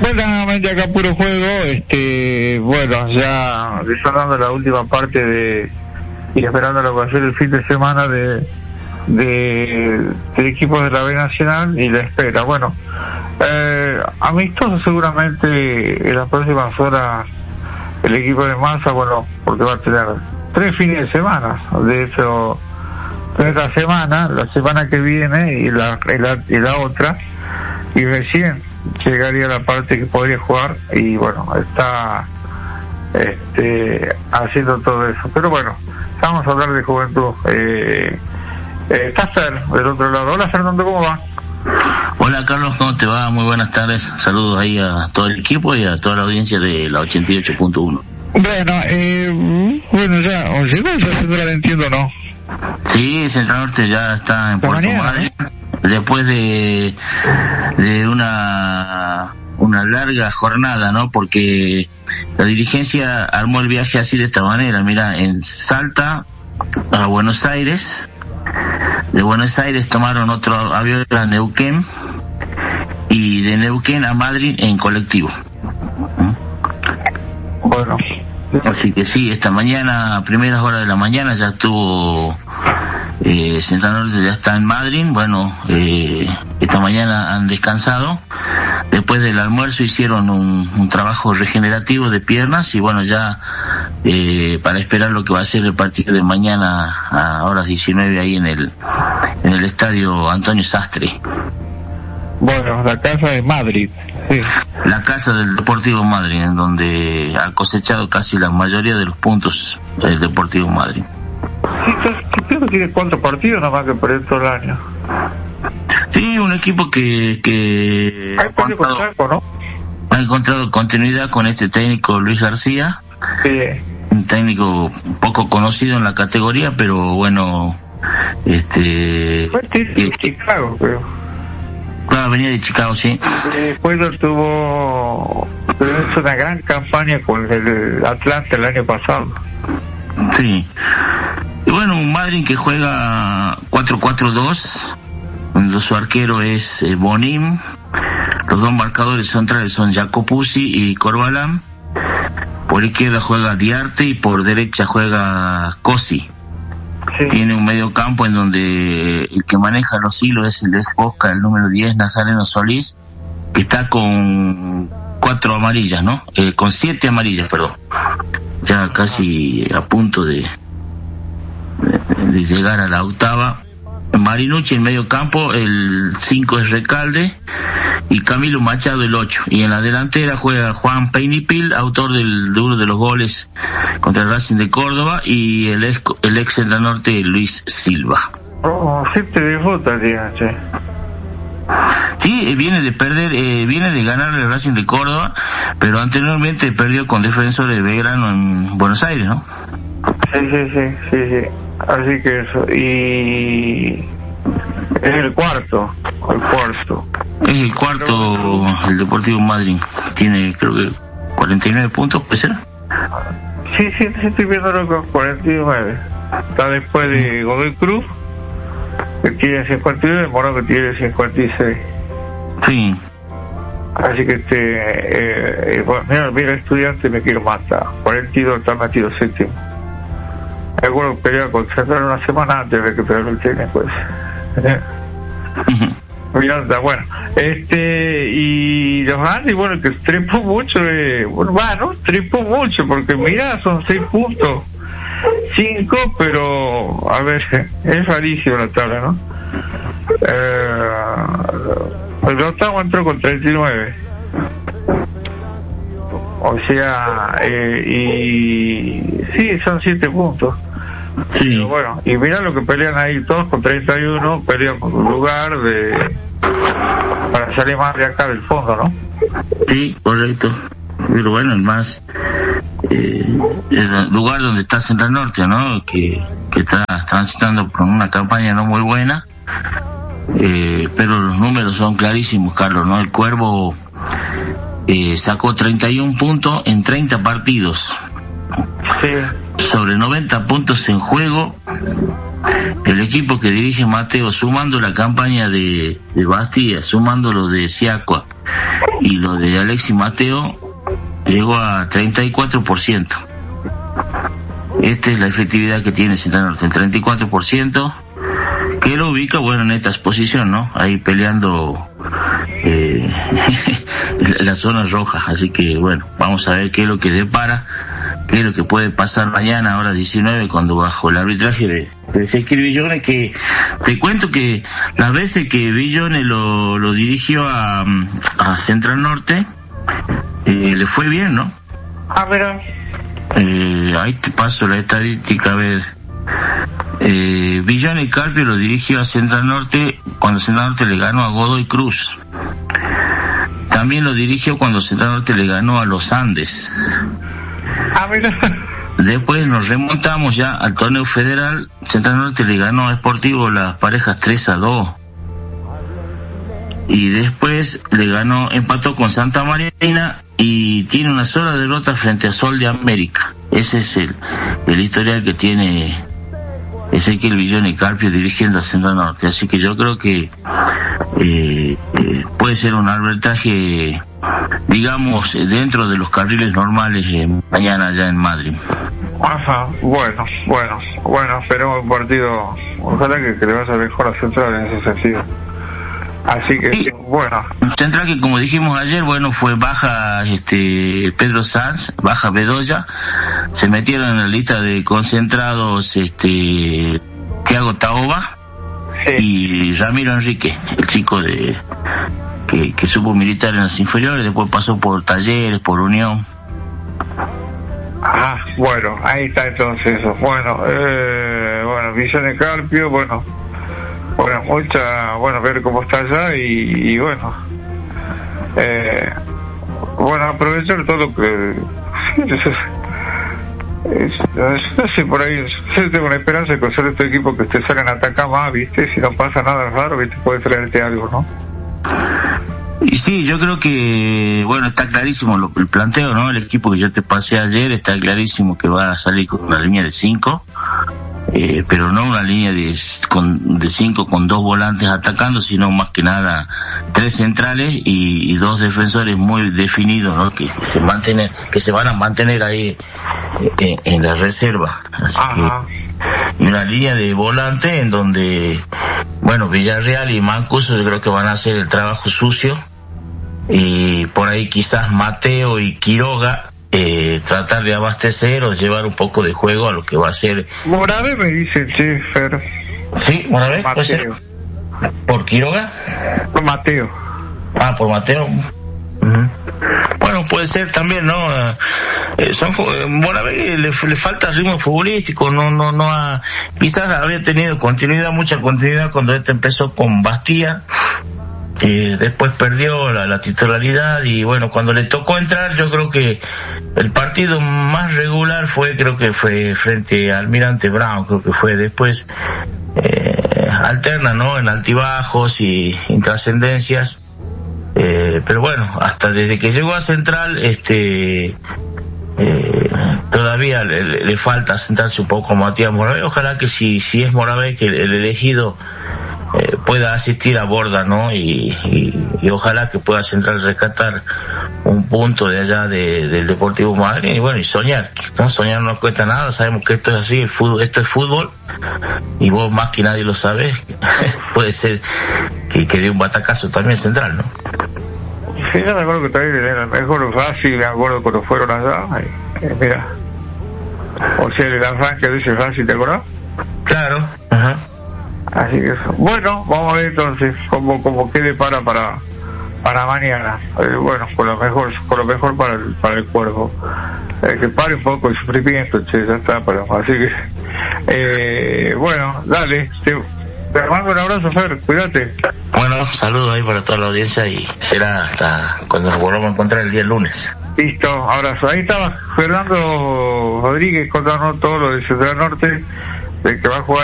Buenamente acá puro juego, bueno, ya disfrutando la última parte y esperando lo que va a ser el fin de semana del equipo de la B Nacional y la espera. Bueno, amistoso seguramente en las próximas horas el equipo de Massa, bueno, porque va a tener 3 fines de semana, de hecho, esta semana, la semana que viene y la otra, y recién llegaría la parte que podría jugar, y bueno, está haciendo todo eso. Pero bueno, vamos a hablar de juventud. Está Fer del otro lado. Hola Fernando, ¿cómo va? Hola Carlos, ¿cómo te va? Muy buenas tardes. Saludos ahí a todo el equipo y a toda la audiencia de la 88.1. Bueno, ya se entiendo, ¿no? Sí, Central Norte ya está en Puerto Madryn. Después de una larga jornada, ¿no? Porque la dirigencia armó el viaje así, de esta manera. Mira, en Salta a Buenos Aires, de Buenos Aires tomaron otro avión a Neuquén, y de Neuquén a Madryn en colectivo. Bueno, así que sí, esta mañana, a primeras horas de la mañana, ya estuvo Central Norte, ya está en Madryn. Bueno, esta mañana han descansado. Después del almuerzo hicieron un trabajo regenerativo de piernas, y bueno, ya para esperar lo que va a ser el partido de mañana a horas 19 ahí en el estadio Antonio Sastre. Bueno, la casa de Madrid. Sí. La casa del Deportivo Madryn, en donde ha cosechado casi la mayoría de los puntos del Deportivo Madryn. Sí, creo que tiene 4 partidos nada más que perder todo el año. Sí, un equipo que ha encontrado continuidad con este técnico Luis García. Sí. Un técnico poco conocido en la categoría, pero bueno, fue de Chicago, creo. Claro, venía de Chicago, sí. Después hizo una gran campaña con el Atlanta el año pasado. Sí. Y bueno, un Madryn que juega 4-4-2, donde su arquero es Bonim. Los dos marcadores centrales son Jacopuzzi y Corbalán. Por izquierda juega Diarte y por derecha juega Cosi. Sí. Tiene un medio campo en donde el que maneja los hilos es el Bosca, el número 10, Nazareno Solís, que está con 4 amarillas, ¿no? Con 7 amarillas, perdón. Ya casi a punto de llegar a la octava. Marinucci en medio campo, el 5 es Recalde, y Camilo Machado el 8. Y en la delantera juega Juan Peinipil, autor de uno de los goles contra el Racing de Córdoba, y el ex Central Norte Luis Silva. Sí te derrota, che. Sí, viene de ganar el Racing de Córdoba, pero anteriormente perdió con Defensor de Belgrano en Buenos Aires, ¿no? Sí. Así que eso, y es el cuarto. Es el cuarto, el Deportivo Madryn. Tiene, creo que 49 puntos, ¿puede ser? Sí, estoy viendo con 49. Está después de Godoy Cruz, que tiene 59, Morón, que tiene 56. Sí. Así que mira, Estudiante me quiero matar. 42 está metido séptimo. Me acuerdo que peleaba con Central una semana antes de que pegara el técnico ese. Miranda, bueno, y los Andes, bueno, que trepó mucho, trepó mucho, porque mira, son 6 puntos, 5, pero, a ver, es rarísimo la tabla, ¿no? El octavo entró con 39. O sea, y sí, son 7 puntos. Sí. Pero bueno, y mira lo que pelean ahí todos con 31, pelean con un lugar para salir más de acá del fondo, ¿no? Sí, correcto. Pero bueno, el lugar donde está Central Norte, ¿no? Que está transitando por una campaña no muy buena, pero los números son clarísimos, Carlos, ¿no? El Cuervo sacó 31 puntos en 30 partidos. Sí. Sobre 90 puntos en juego, el equipo que dirige Mateo, sumando la campaña de Bastía, sumando lo de Siacua y lo de Alexis Mateo, llegó a 34%. Esta es la efectividad que tiene Central Norte, el 34%, que lo ubica, bueno, en esta exposición, ¿no? Ahí peleando la zona roja. Así que, bueno, vamos a ver qué es lo que depara, qué es lo que puede pasar mañana, ahora 19, cuando bajo el arbitraje de Ezequiel Villones, que te cuento que las veces que Villones lo dirigió a Central Norte, le fue bien, ¿no? Ah, mira. Ahí te paso la estadística, a ver. Villones Carpio lo dirigió a Central Norte cuando Central Norte le ganó a Godoy Cruz. También lo dirigió cuando Central Norte le ganó a Los Andes. Ah, mira. Después nos remontamos ya al torneo federal. Central Norte le ganó a Sportivo las parejas 3-2. Y después empató con Santa Marina y tiene una sola derrota frente a Sol de América. Ese es el historial que tiene Ezequiel Villones Carpio dirigiendo a Central Norte. Así que yo creo que puede ser un arbitraje, digamos, dentro de los carriles normales mañana allá en Madrid. Ajá, bueno, esperemos un partido, ojalá que le vaya mejor a Central en ese sentido. Así que, sí, bueno. Central, que como dijimos ayer, bueno, fue baja Pedro Sanz, baja Bedoya, se metieron en la lista de concentrados Thiago Taoba, sí, y Ramiro Enrique, el chico que supo militar en las inferiores, después pasó por Talleres, por Unión. Ah, bueno, ahí está entonces eso. Bueno, Villones Carpio, bueno, ver cómo está allá y bueno, aprovechar todo lo que, no sé, por ahí, yo tengo una esperanza de que ser este equipo que te salen a atacar más, ¿viste? Si no pasa nada raro, ¿viste? Puede traerte algo, ¿no? Y sí, yo creo que, bueno, está clarísimo el planteo, ¿no? El equipo que yo te pasé ayer, está clarísimo que va a salir con una línea de 5. Pero no una línea de 5 con 2 volantes atacando, sino más que nada 3 centrales y 2 defensores muy definidos, ¿no? Que se van a mantener ahí en la reserva. Así que una línea de volante en donde, bueno, Villarreal y Mancuso yo creo que van a hacer el trabajo sucio, y por ahí quizás Mateo y Quiroga tratar de abastecer o llevar un poco de juego a lo que va a ser. Morave me dicen, sí, Fer. Sí, Morave, puede ser. ¿Por Quiroga? Por Mateo. Ah, por Mateo. Uh-huh. Bueno, puede ser también, ¿no? Morave le falta ritmo futbolístico, no quizás había tenido mucha continuidad cuando empezó con Bastía. Después perdió la titularidad y bueno, cuando le tocó entrar, yo creo que el partido más regular fue frente a Almirante Brown, creo que fue. Después alterna, ¿no? En altibajos y intrascendencias, pero bueno, hasta desde que llegó a Central todavía le falta sentarse un poco a Matías Morave. Ojalá que si es Morave que el elegido pueda asistir a Borda, ¿no? Y ojalá que pueda Central rescatar un punto de allá del Deportivo Madrid, y bueno, y soñar, ¿no? Soñar no cuesta nada, sabemos que esto es así, esto es fútbol, y vos más que nadie lo sabés. Puede ser que dé un batacazo también Central, ¿no? Sí, yo me acuerdo que también era mejor Racing, me acuerdo cuando fueron allá, mira, o sea, el arranque de ese Racing, ¿te acordás? Claro, ajá. Así que bueno, vamos a ver entonces cómo quede para mañana. Bueno, con lo mejor para el cuerpo, que pare un poco el sufrimiento, ya está, así que bueno, dale, te mando un abrazo, Fer, cuídate. Bueno, saludos ahí para toda la audiencia y será hasta cuando nos volvamos a encontrar el día lunes. Listo, abrazo. Ahí estaba Fernando Rodríguez contándonos todo lo de Central Norte, de que va a jugar